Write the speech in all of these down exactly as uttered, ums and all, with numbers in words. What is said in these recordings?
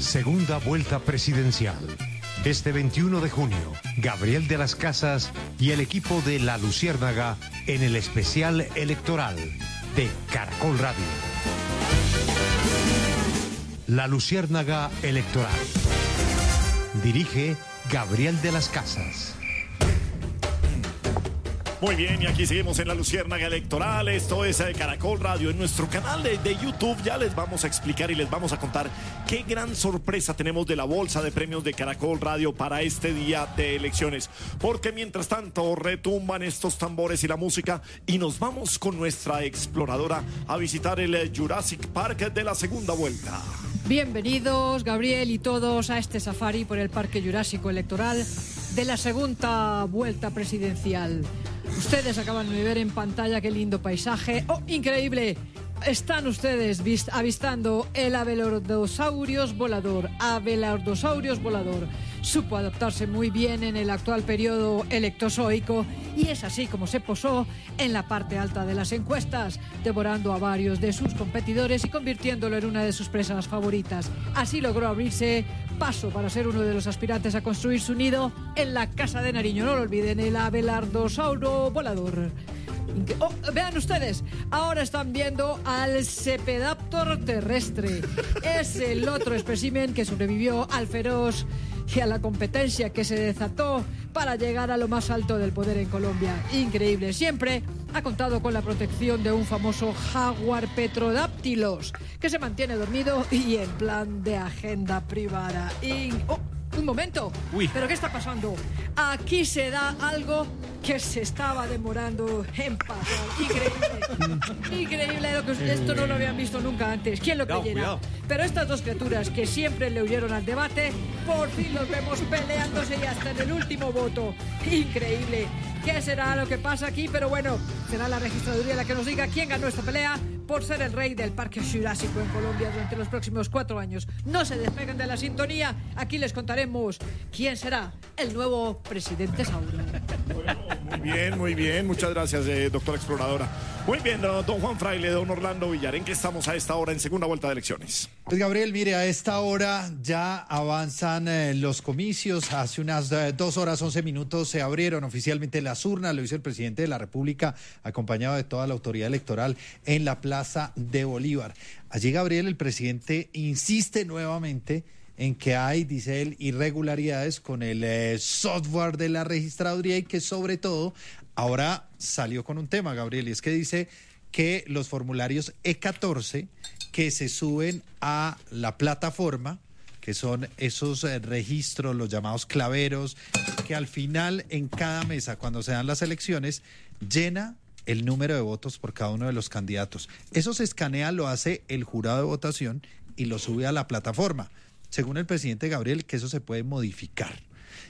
Segunda vuelta presidencial. Este veintiuno de junio, Gabriel de las Casas y el equipo de La Luciérnaga en el especial electoral de Caracol Radio. La Luciérnaga Electoral. Dirige Gabriel de las Casas. Muy bien, y aquí seguimos en La Luciérnaga Electoral. Esto es eh, Caracol Radio. En nuestro canal de, de YouTube ya les vamos a explicar y les vamos a contar qué gran sorpresa tenemos de la bolsa de premios de Caracol Radio para este día de elecciones. Porque mientras tanto retumban estos tambores y la música y nos vamos con nuestra exploradora a visitar el eh, Jurassic Park de la segunda vuelta. Bienvenidos, Gabriel y todos, a este safari por el Parque Jurásico Electoral de la segunda vuelta presidencial. Ustedes acaban de ver en pantalla qué lindo paisaje. ¡Oh, increíble! Están ustedes vist- avistando el Abelardosaurus volador. Abelardosaurus volador. Supo adaptarse muy bien en el actual periodo electozoico y es así como se posó en la parte alta de las encuestas, devorando a varios de sus competidores y convirtiéndolo en una de sus presas favoritas. Así logró abrirse paso para ser uno de los aspirantes a construir su nido en la Casa de Nariño. No lo olviden, el Abelardosauro volador. Oh, vean ustedes, ahora están viendo al Cepedaptor terrestre. Es el otro espécimen que sobrevivió al feroz y a la competencia que se desató para llegar a lo más alto del poder en Colombia. Increíble. Siempre ha contado con la protección de un famoso jaguar Petrodactylos que se mantiene dormido y en plan de agenda privada. Y... oh, un momento. Uy. ¿Pero qué está pasando? Aquí se da algo que se estaba demorando en pasar. Increíble. Increíble. Lo que, esto no lo habían visto nunca antes. ¿Quién lo creyera? Pero estas dos criaturas que siempre le huyeron al debate, por fin los vemos peleándose y hasta en el último voto. Increíble. ¿Qué será lo que pasa aquí? Pero bueno, será la registraduría la que nos diga quién ganó esta pelea por ser el rey del Parque Jurásico en Colombia durante los próximos cuatro años. No se despeguen de la sintonía. Aquí les contaremos quién será el nuevo presidente Sauro. Bueno, muy bien, muy bien. Muchas gracias, eh, doctora exploradora. Muy bien, don, don Juan Fraile, don Orlando Villar. ¿En qué estamos a esta hora en segunda vuelta de elecciones? Pues Gabriel, mire, a esta hora ya avanzan eh, los comicios. Hace unas eh, dos horas, once minutos se abrieron oficialmente las urnas. Lo hizo el presidente de la República, acompañado de toda la autoridad electoral, en la Plaza de Bolívar. Allí, Gabriel, el presidente insiste nuevamente en que hay, dice él, irregularidades con el eh, software de la registraduría y que sobre todo ahora salió con un tema, Gabriel, y es que dice que los formularios E catorce que se suben a la plataforma, que son esos eh, registros, los llamados claveros, que al final en cada mesa, cuando se dan las elecciones, llena el número de votos por cada uno de los candidatos. Eso se escanea, lo hace el jurado de votación y lo sube a la plataforma. Según el presidente Gabriel, que eso se puede modificar.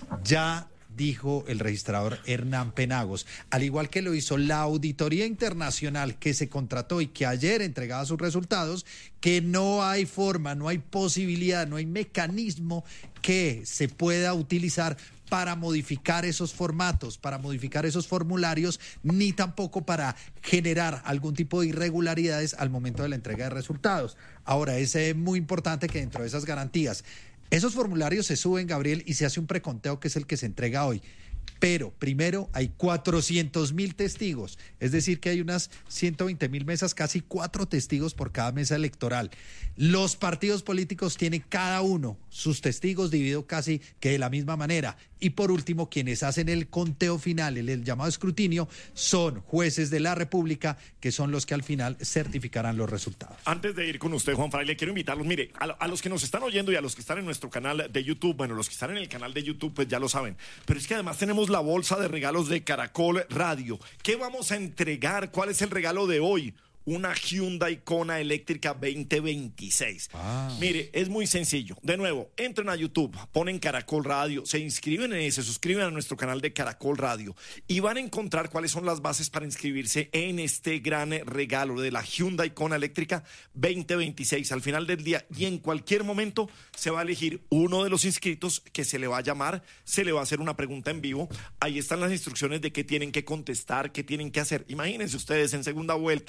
Ya dijo el registrador Hernán Penagos, al igual que lo hizo la Auditoría Internacional que se contrató y que ayer entregaba sus resultados, que no hay forma, no hay posibilidad, no hay mecanismo que se pueda utilizar para modificar esos formatos, para modificar esos formularios, ni tampoco para generar algún tipo de irregularidades al momento de la entrega de resultados. Ahora, es eh, muy importante que dentro de esas garantías, esos formularios se suben, Gabriel, y se hace un preconteo que es el que se entrega hoy. Pero primero hay cuatrocientos mil testigos, es decir que hay unas ciento veinte mil mesas, casi cuatro testigos por cada mesa electoral. Los partidos políticos tienen cada uno sus testigos dividido casi que de la misma manera. Y por último, quienes hacen el conteo final, el, el llamado escrutinio, son jueces de la República, que son los que al final certificarán los resultados. Antes de ir con usted, Juan Fraile, quiero invitarlos, mire, a, a los que nos están oyendo y a los que están en nuestro canal de YouTube, bueno, los que están en el canal de YouTube, pues ya lo saben, pero es que además tenemos la bolsa de regalos de Caracol Radio. ¿Qué vamos a entregar? ¿Cuál es el regalo de hoy? Una Hyundai Kona eléctrica veinte veintiséis. Ah. Mire, es muy sencillo. De nuevo, entren a YouTube, ponen Caracol Radio, se inscriben en ese, suscriben a nuestro canal de Caracol Radio y van a encontrar cuáles son las bases para inscribirse en este gran regalo de la Hyundai Kona eléctrica veinte veintiséis. Al final del día y en cualquier momento se va a elegir uno de los inscritos que se le va a llamar, se le va a hacer una pregunta en vivo. Ahí están las instrucciones de qué tienen que contestar, qué tienen que hacer. Imagínense ustedes en segunda vuelta,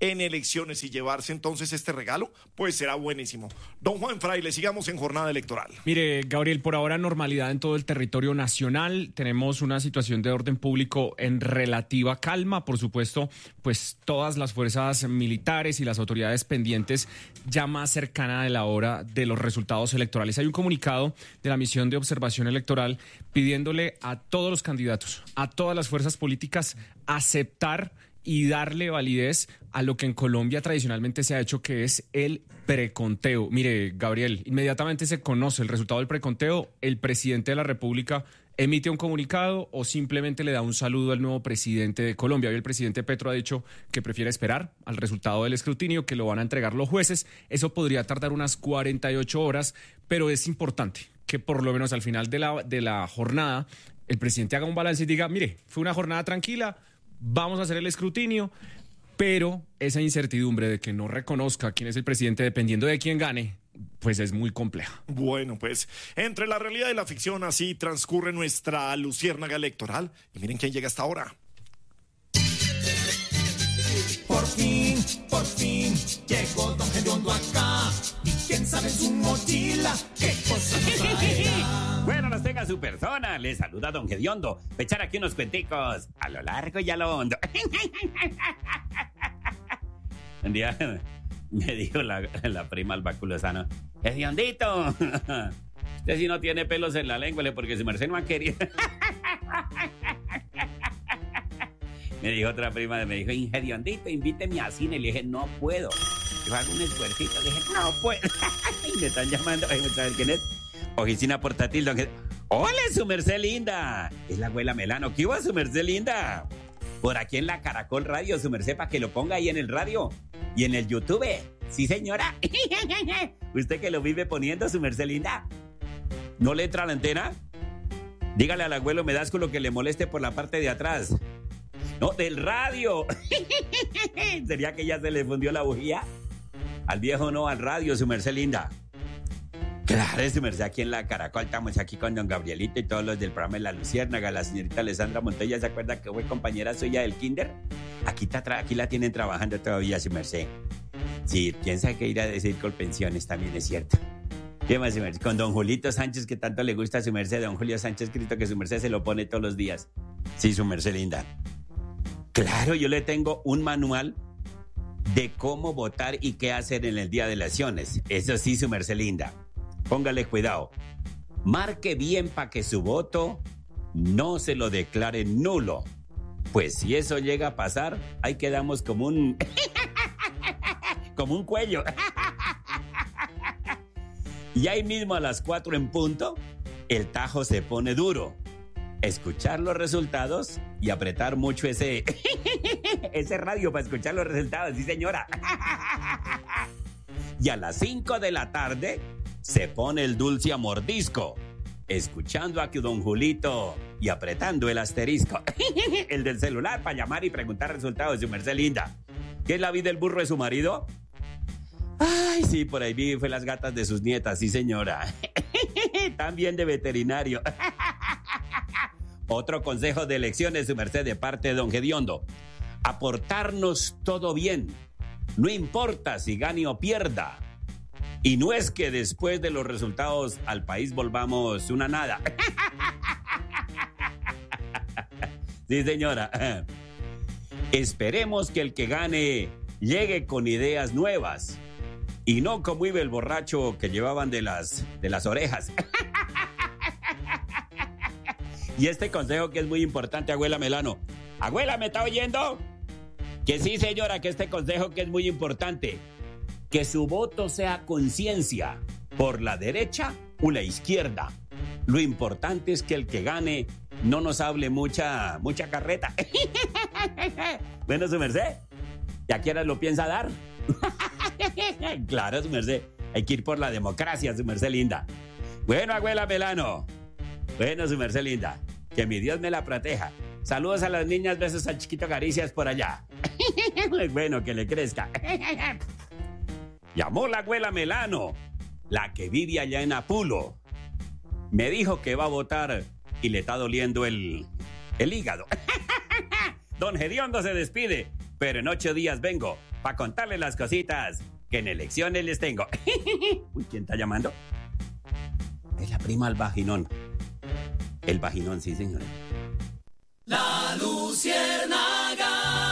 en elecciones y llevarse entonces este regalo, pues será buenísimo. Don Juan Fraile, sigamos en jornada electoral. Mire, Gabriel, por ahora normalidad en todo el territorio nacional. Tenemos una situación de orden público en relativa calma. Por supuesto, pues todas las fuerzas militares y las autoridades pendientes ya más cercana de la hora de los resultados electorales. Hay un comunicado de la misión de observación electoral pidiéndole a todos los candidatos, a todas las fuerzas políticas, aceptar y darle validez a lo que en Colombia tradicionalmente se ha hecho, que es el preconteo. Mire, Gabriel, inmediatamente se conoce el resultado del preconteo, el presidente de la República emite un comunicado o simplemente le da un saludo al nuevo presidente de Colombia. Hoy el presidente Petro ha dicho que prefiere esperar al resultado del escrutinio, que lo van a entregar los jueces. Eso podría tardar unas cuarenta y ocho horas, pero es importante que por lo menos al final de la, de la jornada el presidente haga un balance y diga, mire, fue una jornada tranquila, vamos a hacer el escrutinio, pero esa incertidumbre de que no reconozca quién es el presidente dependiendo de quién gane, pues es muy compleja. Bueno, pues entre la realidad y la ficción así transcurre nuestra luciérnaga electoral. Y miren quién llega hasta ahora. Por fin, por fin, llegó Don Gediondo acá. Y quién sabe en su mochila qué cosa nos traerá. Bueno, nos tenga su persona. Le saluda Don Gediondo. Voy a echar aquí unos cuenticos a lo largo y a lo hondo. Un día me dijo la, la prima al baculosano, Gediondito, usted si no tiene pelos en la lengua, porque su merced no ha querido. Me dijo otra prima, me dijo, Gediondito, invíteme a cine. Le dije, no puedo. Yo hago un esfuercito. Le dije, no puedo. Y me están llamando. Ay, ¿me saben quién es? Oficina portátil, don Ged... ¡Hola, su merced linda! Es la abuela Melano. ¿Qué hubo, su merced linda? Por aquí en la Caracol Radio, su merced, para que lo ponga ahí en el radio y en el YouTube. Sí, señora. Usted que lo vive poniendo, su merced linda. ¿No le entra la antena? Dígale al abuelo Medásculo que le moleste por la parte de atrás. No, del radio. ¿Sería que ya se le fundió la bujía? Al viejo no, al radio, su merced linda. Claro, su merced, aquí en la Caracol estamos aquí con don Gabrielito y todos los del programa de La Luciérnaga. La señorita Alessandra Montoya, ¿se acuerda que fue compañera suya del kinder? Aquí, está, aquí la tienen trabajando todavía, su merced. Sí, piensa que ir a decir con pensiones también es cierto. ¿Qué más, su merced? Con don Julito Sánchez, que tanto le gusta a su merced. Don Julio Sánchez, escrito que su merced se lo pone todos los días. Sí, su merced linda. Claro, yo le tengo un manual de cómo votar y qué hacer en el día de elecciones. Eso sí, su merced linda. Póngale cuidado. Marque bien para que su voto no se lo declare nulo. Pues si eso llega a pasar, ahí quedamos como un... como un cuello. Y ahí mismo a las cuatro en punto, el tajo se pone duro. Escuchar los resultados y apretar mucho ese... ese radio para escuchar los resultados, sí señora. Y a las cinco de la tarde... se pone el dulce a mordisco, escuchando a que don Julito y apretando el asterisco, el del celular para llamar y preguntar resultados de su merced linda. ¿Qué es la vida del burro de su marido? Ay, sí, por ahí vi, fue las gatas de sus nietas, sí señora. También de veterinario. Otro consejo de elecciones, su merced, de parte de don Gediondo. Aportarnos todo bien, no importa si gane o pierda. Y no es que después de los resultados al país volvamos una nada. Sí, señora. Esperemos que el que gane llegue con ideas nuevas y no como iba el borracho que llevaban de las, de las orejas. Y este consejo que es muy importante, abuela Melano. Abuela, ¿me está oyendo? Que sí, señora, que este consejo que es muy importante. Que su voto sea conciencia, por la derecha o la izquierda. Lo importante es que el que gane no nos hable mucha, mucha carreta. Bueno, su merced, ¿ya qué hora lo piensa dar? Claro, su merced, hay que ir por la democracia, su merced linda. Bueno, abuela Melano. Bueno, su merced linda, que mi Dios me la proteja. Saludos a las niñas, besos al chiquito, caricias por allá. Bueno, que le crezca. Llamó la abuela Melano, la que vive allá en Apulo. Me dijo que va a votar y le está doliendo el, el hígado. Don Gediondo se despide, pero en ocho días vengo para contarles las cositas que en elecciones les tengo. Uy, ¿quién está llamando? Es la prima al vaginón. El vaginón, sí, señora. La Luciérnaga.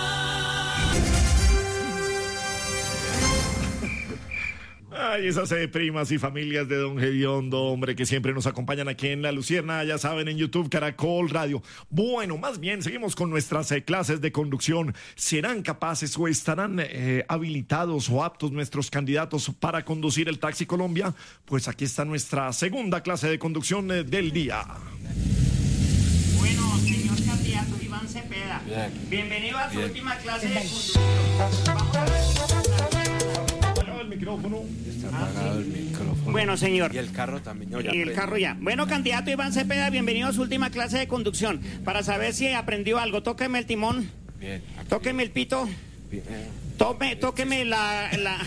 Ay, esas eh, primas y familias de Don Gediondo, hombre, que siempre nos acompañan aquí en La Lucierna, ya saben, en YouTube, Caracol Radio. Bueno, más bien, seguimos con nuestras eh, clases de conducción. ¿Serán capaces o estarán eh, habilitados o aptos nuestros candidatos para conducir el Taxi Colombia? Pues aquí está nuestra segunda clase de conducción eh, del día. Bueno, señor candidato Iván Cepeda, bien. Bienvenido a su bien. Última clase de conducción. Vamos a ver. El micrófono. Está apagado el micrófono. Bueno, señor. Y el carro también. No, y el carro ya. Bueno, candidato Iván Cepeda, bienvenido a su última clase de conducción. Para saber si aprendió algo, tóqueme el timón. Bien. Tóqueme el pito. Bien. Tome, tóqueme la... la...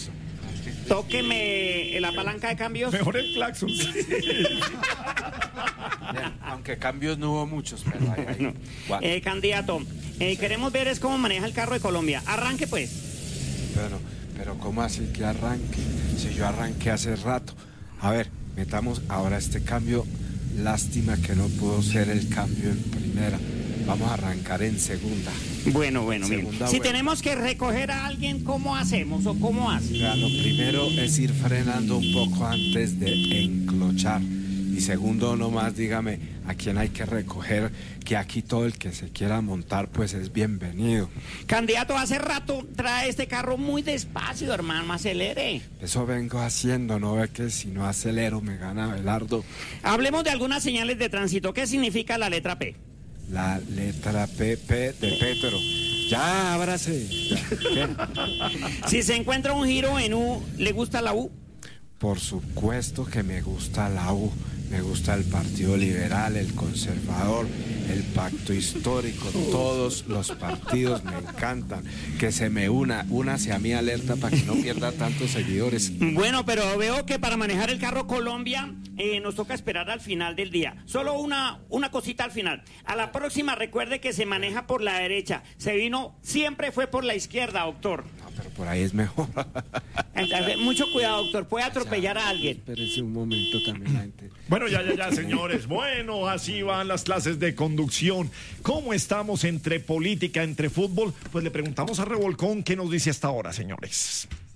Tóqueme la palanca de cambios. Mejor el claxon. Sí. Bien, aunque cambios no hubo muchos, pero ahí, ahí. Bueno. Eh, candidato, eh, queremos ver es cómo maneja el carro de Colombia. Arranque, pues. Bueno, pero ¿cómo así que arranque? Si yo arranqué hace rato. A ver, metamos ahora este cambio. Lástima que no pudo ser el cambio en primera. Vamos a arrancar en segunda. Bueno, bueno, bien. Segunda Si vuelta. tenemos que recoger a alguien, ¿cómo hacemos o cómo hace? Vea, lo primero es ir frenando un poco antes de enclochar. Y segundo, nomás dígame a quién hay que recoger, que aquí todo el que se quiera montar pues es bienvenido. Candidato, hace rato trae este carro muy despacio, hermano, acelere. Eso vengo haciendo, ¿no ve que si no acelero me gana Belardo? Hablemos de algunas señales de tránsito. ¿Qué significa la letra P? La letra P, P de Petro. Ya, ábrase. Ya. ¿Qué? Si se encuentra un giro en U, ¿le gusta la U? Por supuesto que me gusta la U. Me gusta el Partido Liberal, el Conservador, el Pacto Histórico, todos los partidos me encantan. Que se me una, únase a mi alerta para que no pierda tantos seguidores. Bueno, pero veo que para manejar el carro Colombia eh, nos toca esperar al final del día. Solo una, una cosita al final. A la próxima recuerde que se maneja por la derecha. Se vino, siempre fue por la izquierda, doctor. No, pero por ahí es mejor. Entonces, mucho cuidado, doctor, puede atropellar a alguien. Espérese un momento también la gente. Bueno, ya, ya, ya, señores. Bueno, así van las clases de conducción. ¿Cómo estamos entre política, entre fútbol? Pues le preguntamos a Revolcón qué nos dice hasta ahora, señores.